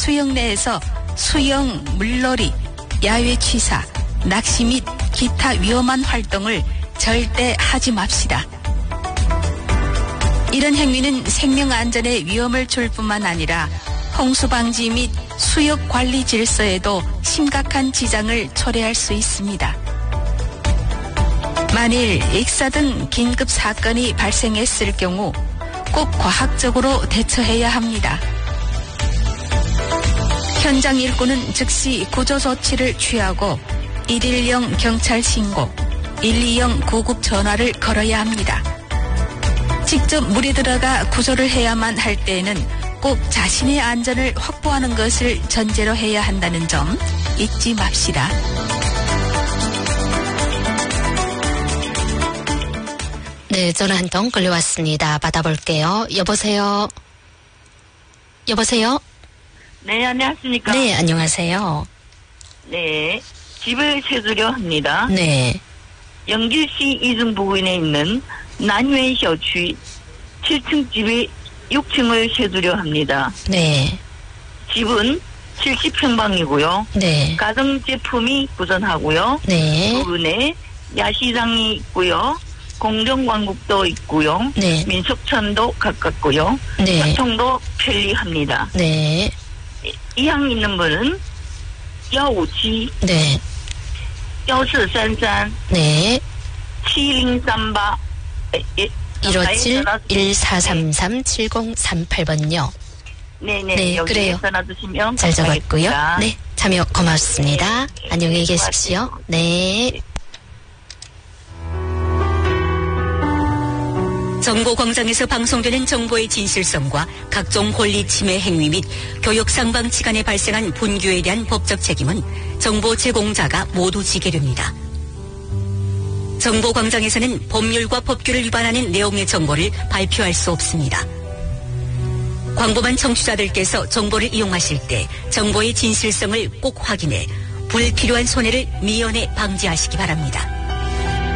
수영 내에서 수영, 물놀이, 야외 취사, 낚시 및 기타 위험한 활동을 절대 하지 맙시다. 이런 행위는 생명 안전에 위험을 줄 뿐만 아니라 홍수 방지 및 수역 관리 질서에도 심각한 지장을 초래할 수 있습니다. 만일 익사 등 긴급 사건이 발생했을 경우 꼭 과학적으로 대처해야 합니다. 현장 일꾼은 즉시 구조 조치를 취하고 110 경찰 신고, 120 구급 전화를 걸어야 합니다. 직접 물에 들어가 구조를 해야만 할 때에는 꼭 자신의 안전을 확보하는 것을 전제로 해야 한다는 점 잊지 맙시다. 네, 전화 한 통 걸려왔습니다. 받아볼게요. 여보세요? 여보세요? 네, 안녕하십니까? 네, 안녕하세요. 네, 집을 세주려 합니다. 네. 영길시 이중부근에 있는 난회셔취 7층 집이 6층을 세주려 합니다. 네. 집은 70평방이고요. 네. 가정제품이 부전하고요. 네. 부근에 야시장이 있고요. 공정광국도 있고요. 네. 민속촌도 가깝고요. 네. 교통도 편리합니다. 네. 이항 있는 분은 157 네. 1433 네. 7038 157 1433 7038번요. 네네. 네, 여기 그래요. 전화 주시면 잘 적었고요. 감사하겠습니다. 네. 참여 고맙습니다. 네. 안녕히 계십시오. 네. 정보광장에서 방송되는 정보의 진실성과 각종 권리 침해 행위 및 교육 상방 치간에 발생한 분규에 대한 법적 책임은 정보 제공자가 모두 지게 됩니다. 정보광장에서는 법률과 법규를 위반하는 내용의 정보를 발표할 수 없습니다. 광범한 청취자들께서 정보를 이용하실 때 정보의 진실성을 꼭 확인해 불필요한 손해를 미연에 방지하시기 바랍니다.